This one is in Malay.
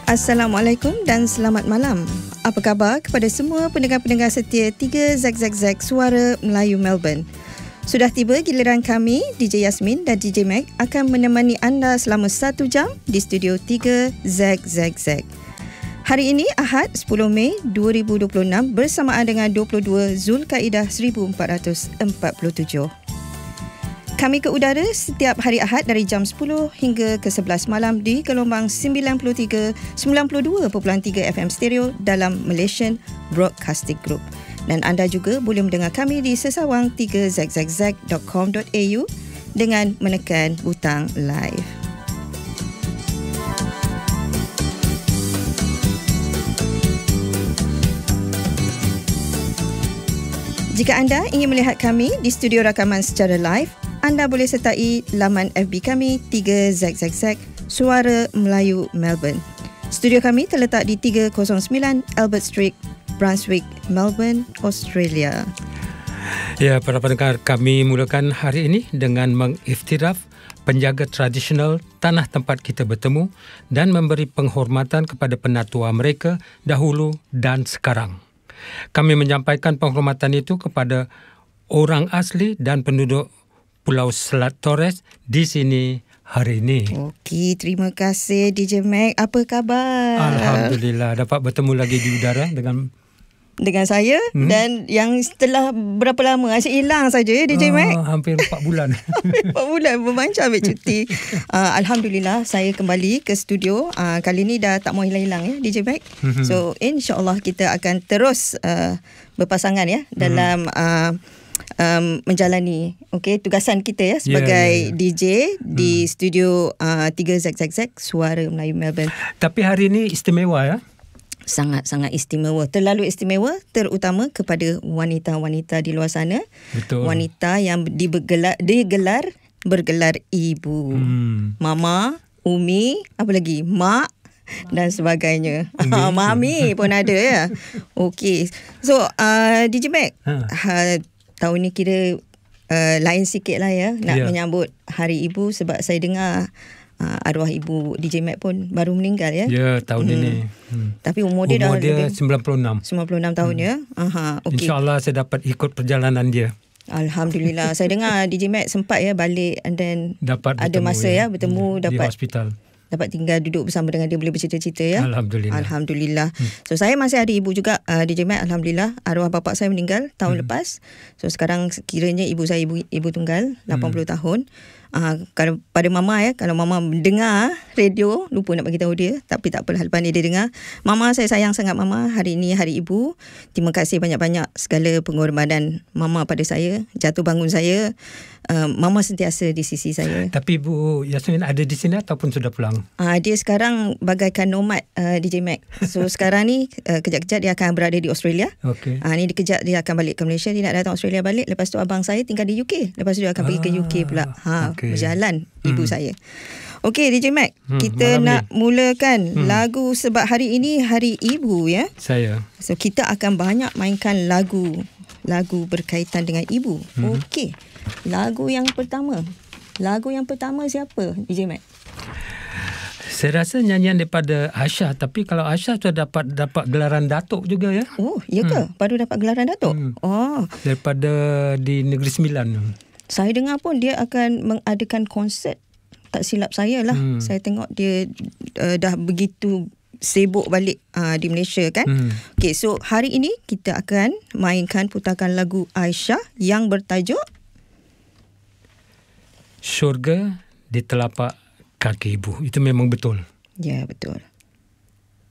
Assalamualaikum dan selamat malam. Apa khabar kepada semua pendengar-pendengar setia 3ZZZ Suara Melayu Melbourne? Sudah tiba giliran kami, DJ Yasmin dan DJ Mac akan menemani anda selama 1 jam di studio 3ZZZ. Hari ini Ahad 10 Mei 2026 bersamaan dengan 22 Zulkaidah 1447. Kami ke udara setiap hari Ahad dari jam 10 hingga ke 11 malam di gelombang 92.3 FM stereo dalam Malaysian Broadcasting Group. Dan anda juga boleh mendengar kami di sesawang 3zzz.com.au dengan menekan butang live. Jika anda ingin melihat kami di studio rakaman secara live, anda boleh sertai laman FB kami 3ZZZ Suara Melayu Melbourne. Studio kami terletak di 309 Albert Street, Brunswick, Melbourne, Australia. Ya, para pendengar, kami mulakan hari ini dengan mengiktiraf penjaga tradisional tanah tempat kita bertemu dan memberi penghormatan kepada penatua mereka dahulu dan sekarang. Kami menyampaikan penghormatan itu kepada orang asli dan penduduk Pulau Selat Torres di sini hari ini. Okey, terima kasih DJ Mac. Apa khabar? Alhamdulillah dapat bertemu lagi di udara dengan saya dan yang setelah berapa lama asyik hilang saja ya DJ Mac? Hampir 4 bulan. 4 bulan bermancam ambil cuti. Alhamdulillah saya kembali ke studio. Kali ni dah tak mau hilang-hilang ya DJ Mac. So insya-Allah kita akan terus berpasangan ya dalam menjalani tugasan kita ya sebagai DJ di studio 3ZZZ Suara Melayu Melbourne. Tapi hari ini istimewa ya. Sangat-sangat istimewa. Terlalu istimewa terutama kepada wanita-wanita di luar sana. Betul. Wanita yang bergelar ibu. Mama, umi, apa lagi? Mak dan sebagainya. Mami pun ada ya. Okey. So DJ Mac, tahun ni kira lain sikit lah ya nak menyambut Hari Ibu sebab saya dengar arwah ibu DJ Mac pun baru meninggal ya. Ya, tahun ini. Tapi umur dia dah lebih 96 tahun ya. Okay. InsyaAllah saya dapat ikut perjalanan dia. Alhamdulillah. Saya dengar DJ Mac sempat ya balik and then dapat ada masa ya bertemu di dapat hospital. Dapat tinggal duduk bersama dengan dia, boleh bercerita-cerita ya. Alhamdulillah. So saya masih ada ibu juga DJ Mac. Alhamdulillah arwah bapa saya meninggal tahun lepas. So sekarang kiranya ibu saya ibu tunggal 80 tahun. Kalau pada mama ya, kalau mama dengar radio, lupa nak bagi tahu dia, tapi tak apalah, lepas ni dia dengar. Mama, saya sayang sangat mama. Hari ini Hari Ibu. Terima kasih banyak-banyak segala pengorbanan mama pada saya, jatuh bangun saya. Mama sentiasa di sisi saya. Tapi Ibu Yasmin ada di sini ataupun sudah pulang? Dia sekarang bagaikan nomad DJ Mac. So sekarang ni kejap-kejap dia akan berada di Australia. Okay. Ni kejap dia akan balik ke Malaysia. Dia nak datang Australia balik. Lepas tu abang saya tinggal di UK. Lepas tu dia akan pergi ke UK pula. Berjalan ibu saya. Okey DJ Mac, kita nak mulakan lagu sebab hari ini Hari Ibu ya. Saya. So kita akan banyak mainkan lagu berkaitan dengan ibu. Okey. Lagu yang pertama siapa DJ Mac? Saya rasa nyanyian daripada Aisyah, tapi kalau Aisyah sudah dapat gelaran Datuk juga ya. Oh, ya ke? Baru dapat gelaran Datuk? Daripada di Negeri Sembilan. Saya dengar pun dia akan mengadakan konsert, tak silap saya lah. Saya tengok dia dah begitu sibuk balik di Malaysia kan. Okay, so hari ini kita akan mainkan putakan lagu Aisyah yang bertajuk Syurga di Telapak Kaki Ibu. Itu memang betul. Ya, betul.